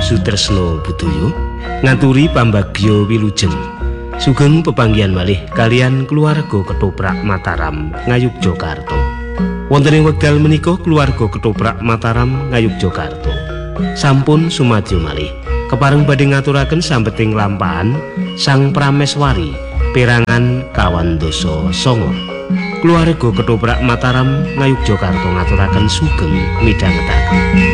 Sutresno Budoyo ngaturi pambagya wilujeng sugeng pepanggihan malih kalian keluarga Ketoprak Mataram Ngayogyakarta. Wonten ing wekdal menika keluarga Ketoprak Mataram Ngayogyakarta sampun sumadyo malih kepareng badhe ngaturaken sambeting lampahan Sang Prameswari perangan Kawandasa Sanga. Keluarga Ketoprak Mataram Ngayogyakarta ngaturaken sugeng midhangetaken.